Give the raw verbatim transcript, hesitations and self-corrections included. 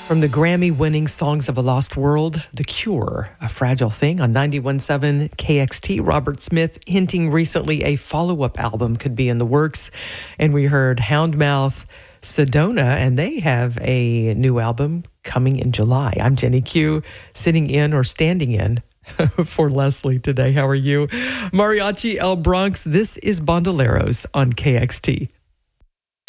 From the Grammy-winning Songs of a Lost World, The Cure, A Fragile Thing on ninety-one point seven K X T. Robert Smith hinting recently a follow-up album could be in the works. And we heard Houndmouth, Sedona, and they have a new album coming in July. I'm Jenny Q, sitting in or standing in for Leslie today. How are you? Mariachi El Bronx, this is Bandoleros on K X T.